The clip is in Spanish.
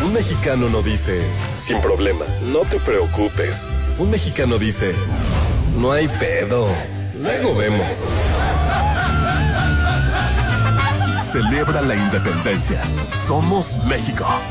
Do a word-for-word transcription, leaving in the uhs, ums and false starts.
Un mexicano no dice, sin problema, no te preocupes. Un mexicano dice, no hay pedo, luego vemos. Celebra la independencia. Somos México.